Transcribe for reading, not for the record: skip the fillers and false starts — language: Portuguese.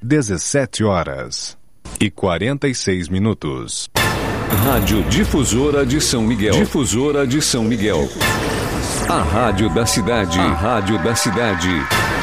17h46. Rádio Difusora de São Miguel. Difusora de São Miguel. A rádio da cidade. A rádio da cidade.